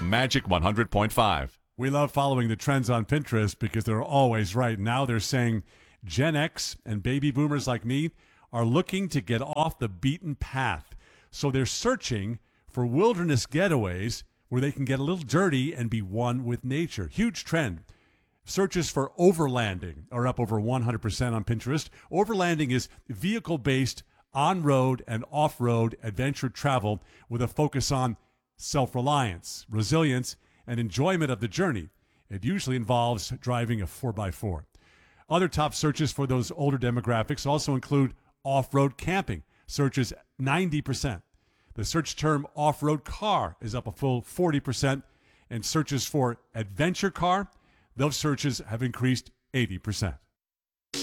Magic 100.5. We love following the trends on Pinterest because they're always right. Now they're saying Gen X and baby boomers like me are looking to get off the beaten path. So they're searching for wilderness getaways where they can get a little dirty and be one with nature. Huge trend. Searches for overlanding are up over 100% on Pinterest. Overlanding is vehicle-based on-road and off-road adventure travel with a focus on self-reliance, resilience, and enjoyment of the journey. It usually involves driving a 4x4. Other top searches for those older demographics also include off-road camping, searches 90%. The search term off-road car is up a full 40%, and searches for adventure car, those searches have increased 80%.